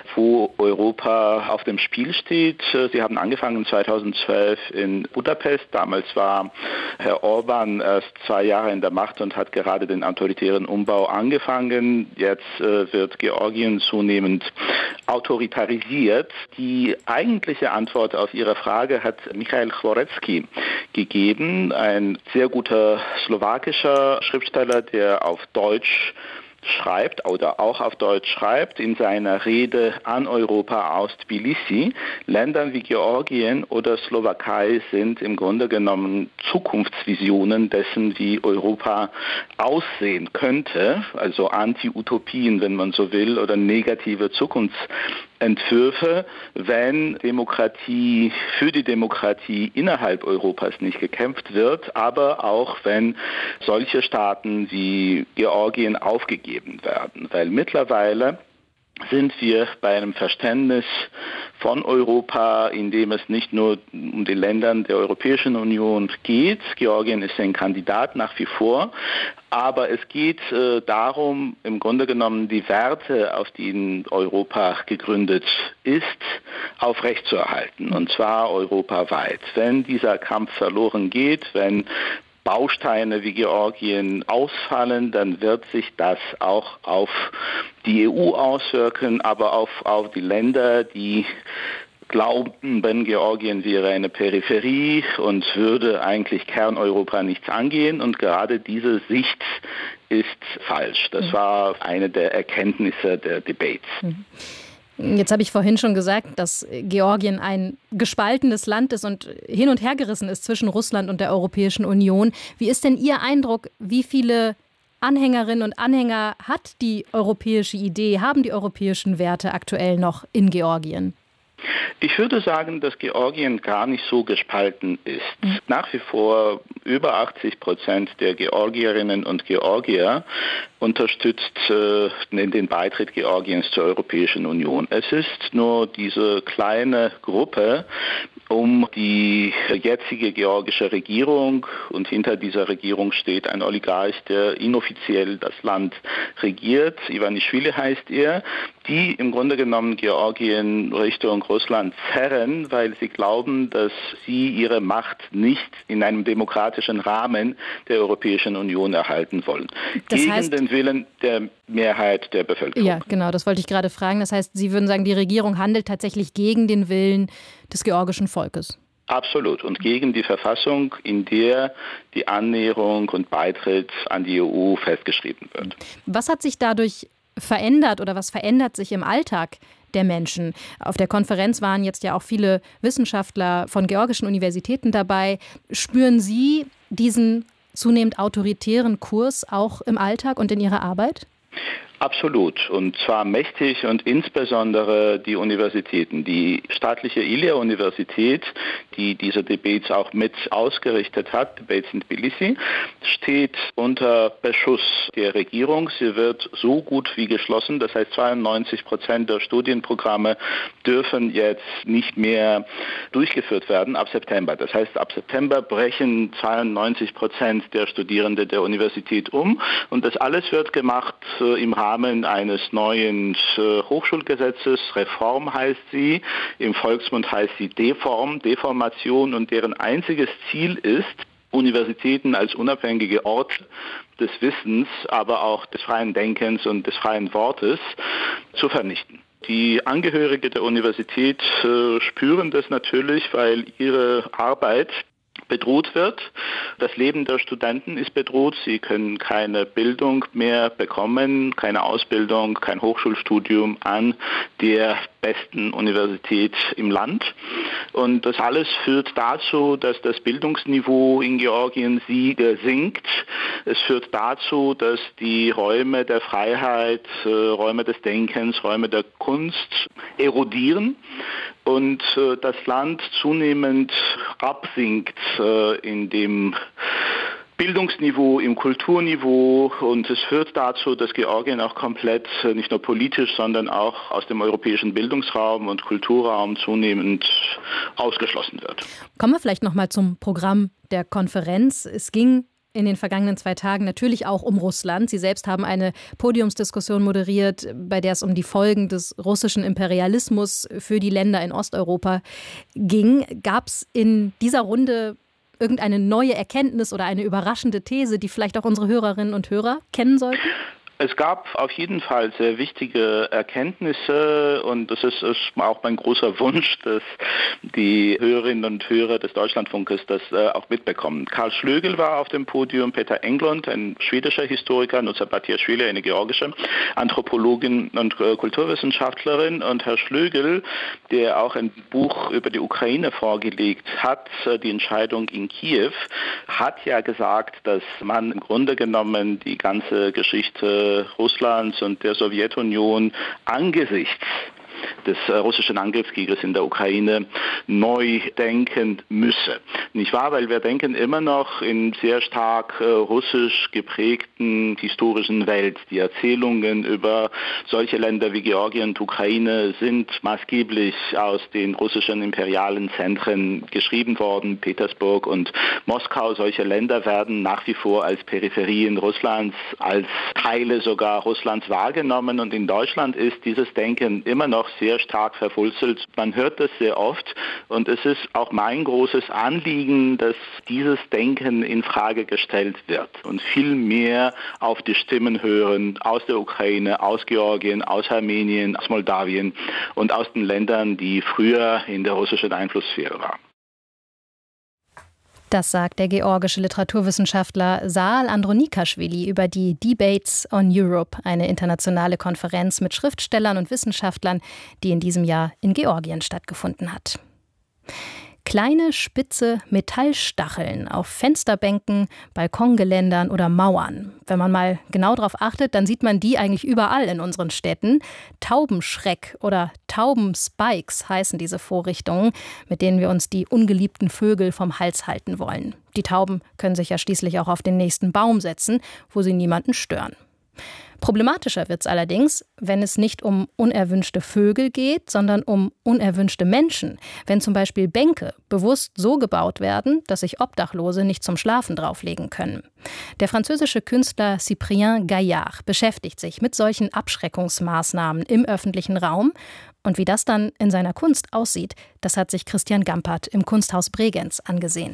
wo Europa auf dem Spiel steht. Sie haben angefangen zweitausendzwölf in Budapest. Damals war Herr Orban erst zwei Jahre in der Macht und hat gerade den autoritären Umbau angefangen. Jetzt äh, wird Georgien zunehmend autoritarisiert. Die eigentliche Antwort auf Ihre Frage hat Michail Chworecki gegeben, ein sehr guter slowakischer Schriftsteller, der auf Deutsch schreibt oder auch auf Deutsch schreibt, in seiner Rede an Europa aus Tbilisi. Ländern wie Georgien oder Slowakei sind im Grunde genommen Zukunftsvisionen dessen, wie Europa aussehen könnte, also Anti-Utopien, wenn man so will, oder negative Zukunftsentwürfe, wenn Demokratie für die Demokratie innerhalb Europas nicht gekämpft wird, aber auch wenn solche Staaten wie Georgien aufgegeben werden, weil mittlerweile sind wir bei einem Verständnis von Europa, in dem es nicht nur um die Länder der Europäischen Union geht. Georgien ist ein Kandidat nach wie vor, aber es geht äh, darum, im Grunde genommen die Werte, auf denen Europa gegründet ist, aufrechtzuerhalten, und zwar europaweit. Wenn dieser Kampf verloren geht, wenn Bausteine wie Georgien ausfallen, dann wird sich das auch auf die E U auswirken, aber auch auf die Länder, die glaubten, wenn Georgien wäre eine Peripherie und würde eigentlich Kerneuropa nichts angehen. Und gerade diese Sicht ist falsch. Das war eine der Erkenntnisse der Debates. Mhm. Jetzt habe ich vorhin schon gesagt, dass Georgien ein gespaltenes Land ist und hin und her gerissen ist zwischen Russland und der Europäischen Union. Wie ist denn Ihr Eindruck, wie viele Anhängerinnen und Anhänger hat die europäische Idee, haben die europäischen Werte aktuell noch in Georgien? Ich würde sagen, dass Georgien gar nicht so gespalten ist. Mhm. Nach wie vor über achtzig Prozent der Georgierinnen und Georgier unterstützt äh, den Beitritt Georgiens zur Europäischen Union. Es ist nur diese kleine Gruppe um die jetzige georgische Regierung, und hinter dieser Regierung steht ein Oligarch, der inoffiziell das Land regiert. Ivanischvili heißt er, die im Grunde genommen Georgien Richtung Russland zerren, weil sie glauben, dass sie ihre Macht nicht in einem demokratischen Rahmen der Europäischen Union erhalten wollen. Das Gegen heißt, den Willen der Mehrheit der Bevölkerung. Ja, genau, das wollte ich gerade fragen. Das heißt, Sie würden sagen, die Regierung handelt tatsächlich gegen den Willen des georgischen Volkes? Absolut. Und gegen die Verfassung, in der die Annäherung und Beitritt an die E U festgeschrieben wird. Was hat sich dadurch verändert oder was verändert sich im Alltag der Menschen? Auf der Konferenz waren jetzt ja auch viele Wissenschaftler von georgischen Universitäten dabei. Spüren Sie diesen zunehmend autoritären Kurs auch im Alltag und in Ihrer Arbeit? Absolut, und zwar mächtig, und insbesondere die Universitäten. Die staatliche Ilia-Universität, die diese Debates auch mit ausgerichtet hat, Debates in Tbilisi, steht unter Beschuss der Regierung. Sie wird so gut wie geschlossen, das heißt zweiundneunzig Prozent der Studienprogramme dürfen jetzt nicht mehr durchgeführt werden ab September. Das heißt, ab September brechen zweiundneunzig Prozent der Studierenden der Universität um, und das alles wird gemacht äh, im Rahmen eines neuen äh, Hochschulgesetzes. Reform heißt sie, im Volksmund heißt sie Deform, Deformation, und deren einziges Ziel ist, Universitäten als unabhängige Ort des Wissens, aber auch des freien Denkens und des freien Wortes zu vernichten. Die Angehörige der Universität äh, spüren das natürlich, weil ihre Arbeit bedroht wird. Das Leben der Studenten ist bedroht. Sie können keine Bildung mehr bekommen, keine Ausbildung, kein Hochschulstudium an der besten Universität im Land. Und das alles führt dazu, dass das Bildungsniveau in Georgien sinkt. Es führt dazu, dass die Räume der Freiheit, Räume des Denkens, Räume der Kunst erodieren und das Land zunehmend absinkt in dem Bildungsniveau, im Kulturniveau, und es führt dazu, dass Georgien auch komplett, nicht nur politisch, sondern auch aus dem europäischen Bildungsraum und Kulturraum zunehmend ausgeschlossen wird. Kommen wir vielleicht noch mal zum Programm der Konferenz. Es ging in den vergangenen zwei Tagen natürlich auch um Russland. Sie selbst haben eine Podiumsdiskussion moderiert, bei der es um die Folgen des russischen Imperialismus für die Länder in Osteuropa ging. Gab es in dieser Runde irgendeine neue Erkenntnis oder eine überraschende These, die vielleicht auch unsere Hörerinnen und Hörer kennen sollten? Es gab auf jeden Fall sehr wichtige Erkenntnisse und das ist, ist auch mein großer Wunsch, dass die Hörerinnen und Hörer des Deutschlandfunkes das äh, auch mitbekommen. Karl Schlögl war auf dem Podium, Peter Englund, ein schwedischer Historiker, Nusa Batiashvili, eine georgische Anthropologin und äh, Kulturwissenschaftlerin und Herr Schlögl, der auch ein Buch über die Ukraine vorgelegt hat, äh, die Entscheidung in Kiew, hat ja gesagt, dass man im Grunde genommen die ganze Geschichte Russlands und der Sowjetunion angesichts des äh, russischen Angriffskrieges in der Ukraine neu denken müsse. Nicht wahr? Weil wir denken immer noch in sehr stark äh, russisch geprägten historischen Welt. Die Erzählungen über solche Länder wie Georgien und Ukraine sind maßgeblich aus den russischen imperialen Zentren geschrieben worden. Petersburg und Moskau, solche Länder werden nach wie vor als Peripherien Russlands, als Teile sogar Russlands wahrgenommen. Und in Deutschland ist dieses Denken immer noch sehr stark verwurzelt. Man hört das sehr oft und es ist auch mein großes Anliegen, dass dieses Denken in Frage gestellt wird und viel mehr auf die Stimmen hören aus der Ukraine, aus Georgien, aus Armenien, aus Moldawien und aus den Ländern, die früher in der russischen Einflusssphäre waren. Das sagt der georgische Literaturwissenschaftler Saal Andronikashvili über die Debates on Europe, eine internationale Konferenz mit Schriftstellern und Wissenschaftlern, die in diesem Jahr in Georgien stattgefunden hat. Kleine, spitze Metallstacheln auf Fensterbänken, Balkongeländern oder Mauern. Wenn man mal genau darauf achtet, dann sieht man die eigentlich überall in unseren Städten. Taubenschreck oder Taubenspikes heißen diese Vorrichtungen, mit denen wir uns die ungeliebten Vögel vom Hals halten wollen. Die Tauben können sich ja schließlich auch auf den nächsten Baum setzen, wo sie niemanden stören. Problematischer wird es allerdings, wenn es nicht um unerwünschte Vögel geht, sondern um unerwünschte Menschen. Wenn zum Beispiel Bänke bewusst so gebaut werden, dass sich Obdachlose nicht zum Schlafen drauflegen können. Der französische Künstler Cyprien Gaillard beschäftigt sich mit solchen Abschreckungsmaßnahmen im öffentlichen Raum. Und wie das dann in seiner Kunst aussieht, das hat sich Christian Gampert im Kunsthaus Bregenz angesehen.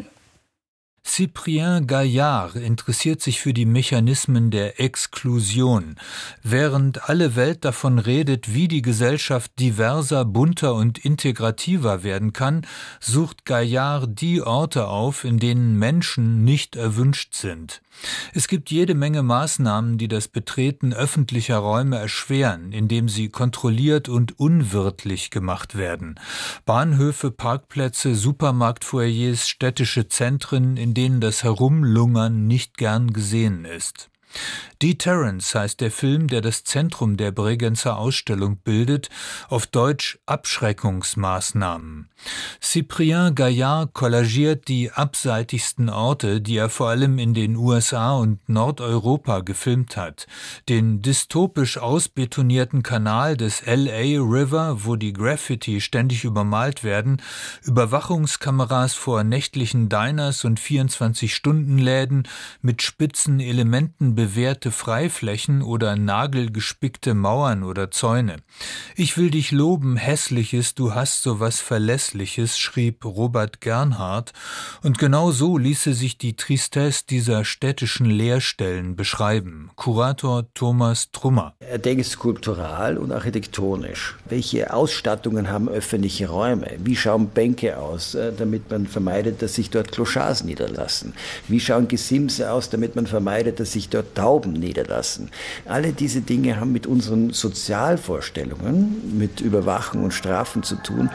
Cyprien Gaillard interessiert sich für die Mechanismen der Exklusion. Während alle Welt davon redet, wie die Gesellschaft diverser, bunter und integrativer werden kann, sucht Gaillard die Orte auf, in denen Menschen nicht erwünscht sind. Es gibt jede Menge Maßnahmen, die das Betreten öffentlicher Räume erschweren, indem sie kontrolliert und unwirtlich gemacht werden. Bahnhöfe, Parkplätze, Supermarktfoyers, städtische Zentren, in denen das Herumlungern nicht gern gesehen ist. Deterrence heißt der Film, der das Zentrum der Bregenzer Ausstellung bildet, auf Deutsch Abschreckungsmaßnahmen. Cyprien Gaillard kollagiert die abseitigsten Orte, die er vor allem in den U S A und Nordeuropa gefilmt hat. Den dystopisch ausbetonierten Kanal des L A River, wo die Graffiti ständig übermalt werden, Überwachungskameras vor nächtlichen Diners und vierundzwanzig-Stunden-Läden mit spitzen Elementen bewehrte Freiflächen oder nagelgespickte Mauern oder Zäune. Ich will dich loben, Hässliches, du hast so was Verlässliches, schrieb Robert Gernhardt, und genau so ließe sich die Tristesse dieser städtischen Leerstellen beschreiben. Kurator Thomas Trummer. Er denkt skulptural und architektonisch. Welche Ausstattungen haben öffentliche Räume? Wie schauen Bänke aus, damit man vermeidet, dass sich dort Clochards niederlassen? Wie schauen Gesimse aus, damit man vermeidet, dass sich dort Tauben niederlassen? Alle diese Dinge haben mit unseren Sozialvorstellungen, mit Überwachung und Strafen zu tun.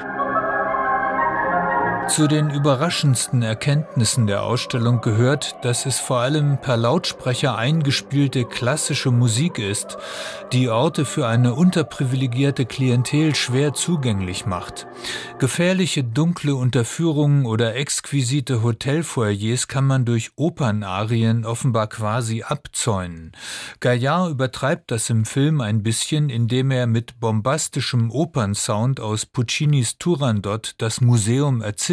Zu den überraschendsten Erkenntnissen der Ausstellung gehört, dass es vor allem per Lautsprecher eingespielte klassische Musik ist, die Orte für eine unterprivilegierte Klientel schwer zugänglich macht. Gefährliche dunkle Unterführungen oder exquisite Hotelfoyers kann man durch Opernarien offenbar quasi abzäunen. Gaillard übertreibt das im Film ein bisschen, indem er mit bombastischem Opernsound aus Puccinis Turandot das Museum erzittert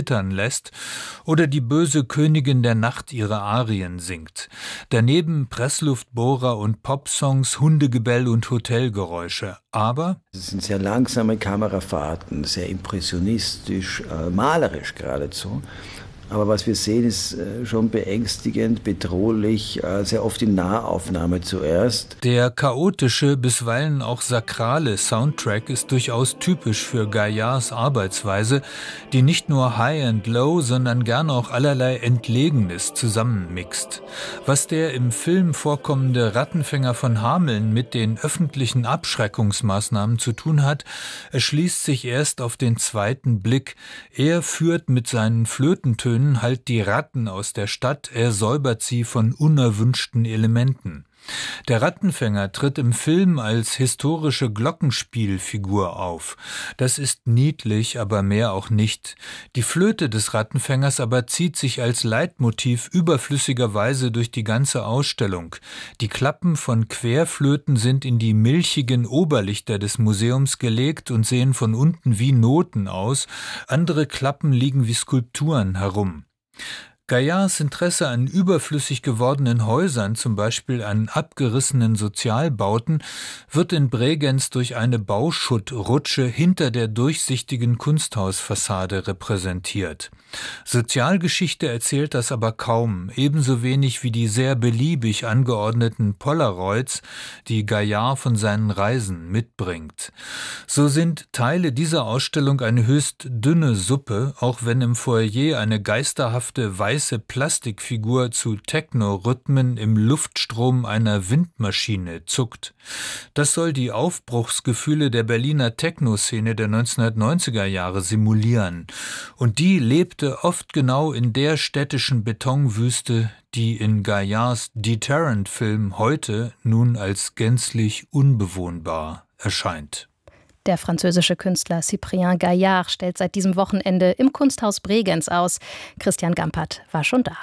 zittern lässt oder die böse Königin der Nacht ihre Arien singt. Daneben Pressluftbohrer und Popsongs, Hundegebell und Hotelgeräusche. Aber es sind sehr langsame Kamerafahrten, sehr impressionistisch, äh, malerisch geradezu. Aber was wir sehen, ist schon beängstigend, bedrohlich, sehr oft in Nahaufnahme zuerst. Der chaotische, bisweilen auch sakrale Soundtrack ist durchaus typisch für Gaillards Arbeitsweise, die nicht nur High and Low, sondern gern auch allerlei Entlegenes zusammenmixt. Was der im Film vorkommende Rattenfänger von Hameln mit den öffentlichen Abschreckungsmaßnahmen zu tun hat, erschließt sich erst auf den zweiten Blick. Er führt mit seinen Flötentönen halt die Ratten aus der Stadt, er säubert sie von unerwünschten Elementen. Der Rattenfänger tritt im Film als historische Glockenspielfigur auf. Das ist niedlich, aber mehr auch nicht. Die Flöte des Rattenfängers aber zieht sich als Leitmotiv überflüssigerweise durch die ganze Ausstellung. Die Klappen von Querflöten sind in die milchigen Oberlichter des Museums gelegt und sehen von unten wie Noten aus. Andere Klappen liegen wie Skulpturen herum. Gaillards Interesse an überflüssig gewordenen Häusern, zum Beispiel an abgerissenen Sozialbauten, wird in Bregenz durch eine Bauschuttrutsche hinter der durchsichtigen Kunsthausfassade repräsentiert. Sozialgeschichte erzählt das aber kaum, ebenso wenig wie die sehr beliebig angeordneten Polaroids, die Gaillard von seinen Reisen mitbringt. So sind Teile dieser Ausstellung eine höchst dünne Suppe, auch wenn im Foyer eine geisterhafte weiße Plastikfigur zu Techno-Rhythmen im Luftstrom einer Windmaschine zuckt. Das soll die Aufbruchsgefühle der Berliner Techno-Szene der neunzehnhundertneunziger Jahre simulieren. Und die lebte oft genau in der städtischen Betonwüste, die in Gaillards Deterrent-Film heute nun als gänzlich unbewohnbar erscheint. Der französische Künstler Cyprien Gaillard stellt seit diesem Wochenende im Kunsthaus Bregenz aus. Christian Gampert war schon da.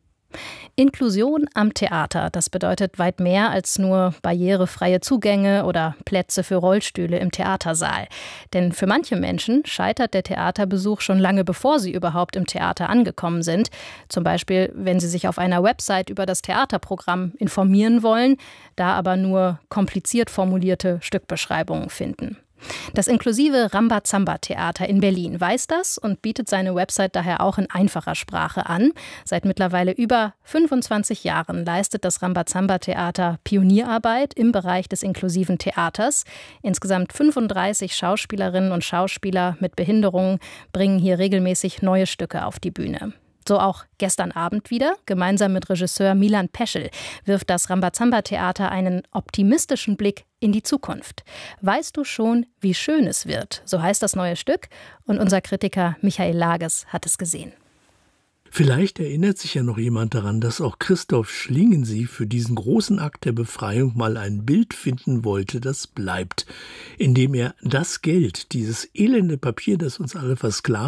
Inklusion am Theater, das bedeutet weit mehr als nur barrierefreie Zugänge oder Plätze für Rollstühle im Theatersaal. Denn für manche Menschen scheitert der Theaterbesuch schon lange bevor sie überhaupt im Theater angekommen sind. Zum Beispiel, wenn sie sich auf einer Website über das Theaterprogramm informieren wollen, da aber nur kompliziert formulierte Stückbeschreibungen finden. Das inklusive Rambazamba-Theater in Berlin weiß das und bietet seine Website daher auch in einfacher Sprache an. Seit mittlerweile über fünfundzwanzig Jahren leistet das Rambazamba-Theater Pionierarbeit im Bereich des inklusiven Theaters. Insgesamt fünfunddreißig Schauspielerinnen und Schauspieler mit Behinderungen bringen hier regelmäßig neue Stücke auf die Bühne. So auch gestern Abend wieder. Gemeinsam mit Regisseur Milan Peschel wirft das Rambazamba-Theater einen optimistischen Blick in die Zukunft. Weißt du schon, wie schön es wird? So heißt das neue Stück. Und unser Kritiker Michael Lages hat es gesehen. Vielleicht erinnert sich ja noch jemand daran, dass auch Christoph Schlingensief für diesen großen Akt der Befreiung mal ein Bild finden wollte, das bleibt, indem er das Geld, dieses elende Papier, das uns alle versklavt,